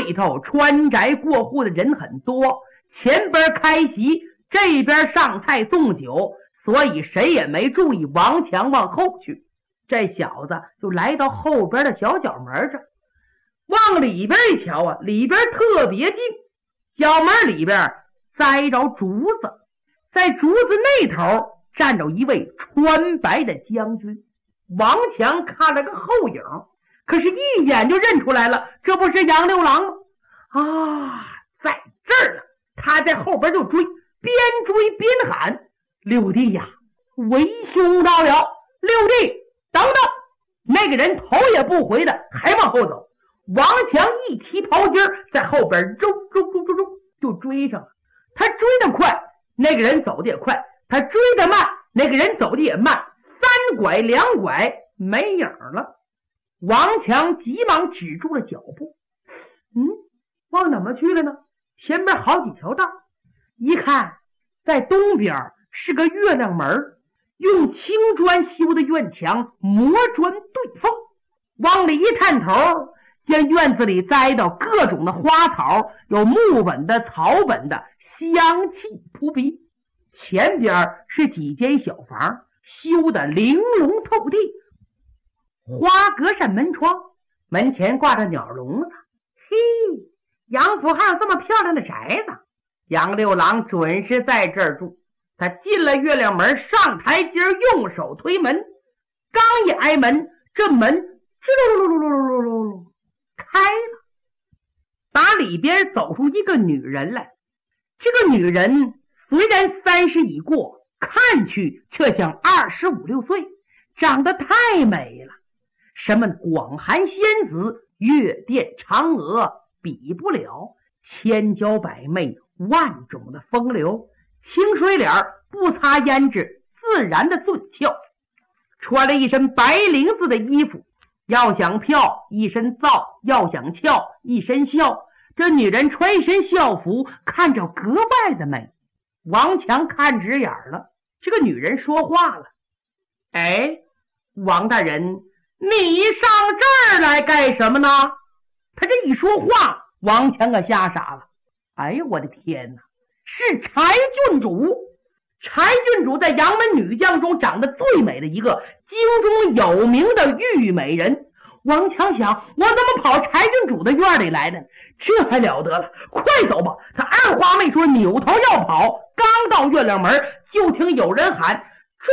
里头穿宅过户的人很多，前边开席，这边上菜送酒，所以谁也没注意王强往后去。这小子就来到后边的小角门这儿，往里边一瞧啊，里边特别近，角门里边栽着竹子，在竹子那头站着一位穿白的将军。王强看了个后影，可是一眼就认出来了，这不是杨六郎吗？啊，在这儿呢！他在后边就追，边追边喊：“六弟呀，为兄到了！六弟，等等！”那个人头也不回的还往后走。王强一提袍襟，在后边揉就追上了。他追得快，那个人走得也快；他追得慢，那个人走得也慢。三拐两拐没影了。王强急忙止住了脚步。往哪么去了呢？前边好几条道，一看在东边是个月亮门，用青砖修的院墙，磨砖对缝。往里一探头，见院子里栽到各种的花草，有木本的、草本的，香气扑鼻。前边是几间小房，修得玲珑透地，花格扇门窗，门前挂着鸟笼子。嘿，杨府还有这么漂亮的宅子。杨六郎准是在这儿住。他进了月亮门，上台阶，用手推门，刚一挨门，这门吱噜噜噜噜噜噜噜开了，打里边走出一个女人来。这个女人虽然30已过，看去却像25、26岁，长得太美了，什么广寒仙子、月殿嫦娥比不了，千娇百媚，万种的风流，清水脸，不擦胭脂，自然的俊俏，穿了一身白绫子的衣服，要想漂一身皂，要想俏一身笑。这女人穿一身校服，看着格外的美。王强看直眼了，这个女人说话了：“哎，王大人，你上这儿来干什么呢？”他这一说话，王强可吓傻了。哎呀，我的天哪！是柴郡主。柴郡主在杨门女将中长得最美的一个，京中有名的玉美人。王强想，我怎么跑柴郡主的院里来呢？这还了得了，快走吧！他二话没说，扭头要跑，刚到月亮门，就听有人喊：“抓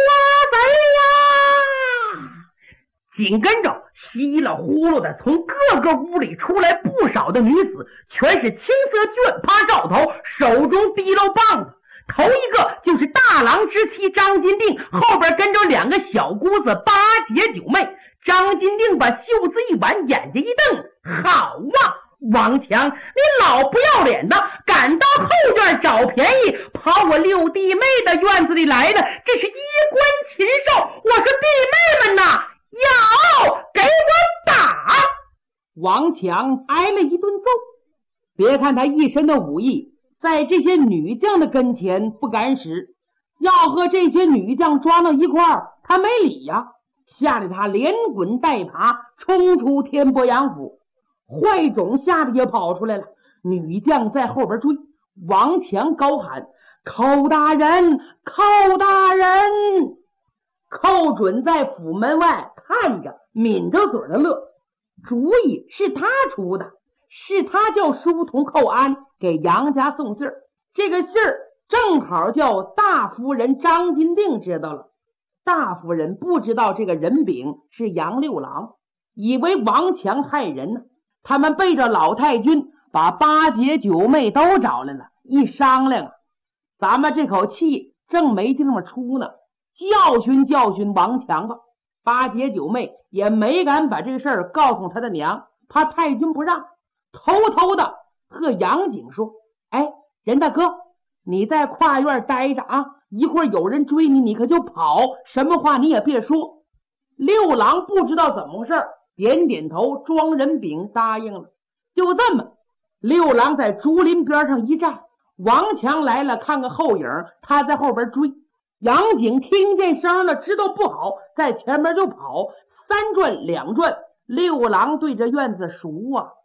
贼呀！”紧跟着稀里呼噜的从各个屋里出来不少的女子，全是青色绢帕罩头，手中提溜棒子。头一个就是大郎之妻张金定，后边跟着2个小姑子八姐九妹。张金定把袖子一挽，眼睛一瞪：“好啊，王强，你老不要脸的，敢到后院找便宜，跑我六弟妹的院子里来的，这是衣冠禽兽！我说弟妹们呐，要给我打！”王强挨了一顿揍。别看他一身的武艺，在这些女将的跟前不敢使，要和这些女将装到一块儿，他没理呀，吓得他连滚带爬冲出天波阳府。坏种吓得也跑出来了，女将在后边追。王强高喊：“寇大人，寇大人！”寇准在府门外看着，抿着嘴的乐。主意是他出的，是他叫书童寇安给杨家送信儿。这个信儿正好叫大夫人张金定知道了。大夫人不知道这个人饼是杨六郎，以为王强害人呢。他们背着老太君把八姐九妹都找来了，一商量，咱们这口气正没地方出呢，教训教训王强吧。八姐九妹也没敢把这个事儿告诉他的娘，怕太君不让，偷偷的和杨景说：“哎，任大哥，你在跨院待着啊，一会儿有人追你，你可就跑，什么话你也别说。”六郎不知道怎么回事，点点头，装人饼答应了。就这么，六郎在竹林边上一站，王强来了，看个后影，他在后边追。杨景听见声了，知道不好，在前面就跑，3转2转。六郎对着院子数啊，